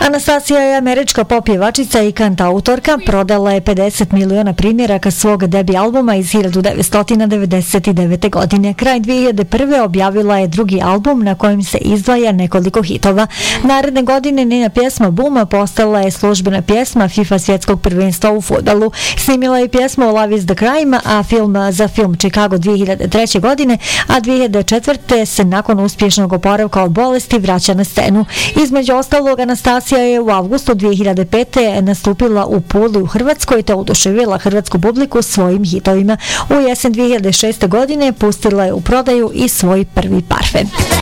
Anastasija je američka pop pjevačica i kantautorka, prodala je 50 miliona primjeraka svog debi albuma iz 1999. godine. Kraj 2001. objavila je drugi album na kojem se izdvaja nekoliko hitova. Naredne godine njena pjesma Boom postala je službena pjesma FIFA svjetskog prvenstva u fudbalu. Snimila je pjesmu Love is the Crime, a za film Chicago 2003. godine, a 2004. se nakon uspješnog oporavka od bolesti vraća na scenu. Između ostalog, Anastasija je u avgustu 2005. nastupila u Puli u Hrvatskoj te oduševila hrvatsku publiku svojim hitovima. U jesen 2006. godine pustila je u prodaju i svoj prvi parfem.